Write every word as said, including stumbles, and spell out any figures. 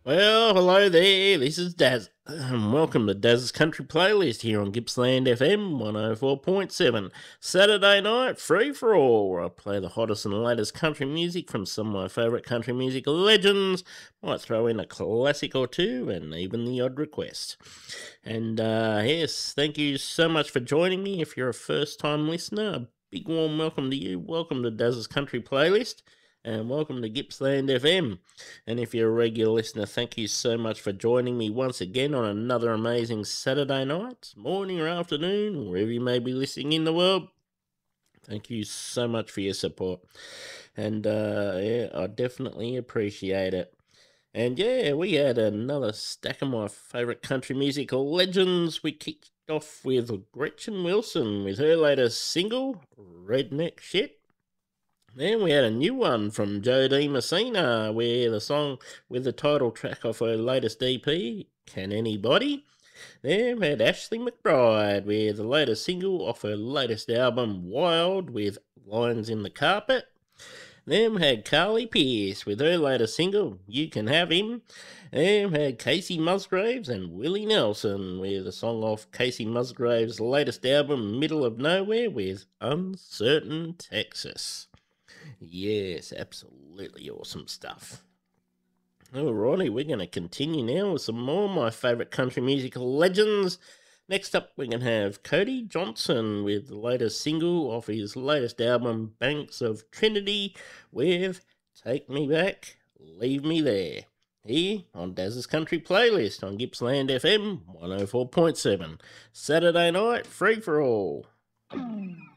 Well, hello there. This is Daz. Um, welcome to Daz's Country Playlist here on Gippsland F M one oh four point seven. Saturday night, free for all, where I play the hottest and latest country music from some of my favourite country music legends. Might throw in a classic or two and even the odd request. And uh, yes, thank you so much for joining me. If you're a first time listener, a big warm welcome to you. Welcome to Daz's Country Playlist. And welcome to Gippsland F M. And if you're a regular listener, thank you so much for joining me once again on another amazing Saturday night, morning or afternoon, wherever you may be listening in the world. Thank you so much for your support. And uh, yeah, I definitely appreciate it. And yeah, we had another stack of my favourite country music legends. We kicked off with Gretchen Wilson with her latest single, Redneck Shit. Then we had a new one from Jodie Messina, where the song with the title track off her latest E P, Can Anybody? Then we had Ashley McBride with the latest single off her latest album, Wild, with Lines in the Carpet. Then we had Carly Pearce with her latest single, You Can Have Him. Then we had Casey Musgraves and Willie Nelson with a song off Casey Musgraves' latest album, Middle of Nowhere, with Uncertain Texas. Yes, absolutely awesome stuff. Alrighty, we're going to continue now with some more of my favourite country music legends. Next up, we're going to have Cody Johnson with the latest single off his latest album, Banks of Trinity, with Take Me Back, Leave Me There. Here on Daz's Country Playlist on Gippsland F M one oh four point seven. Saturday night, free for all.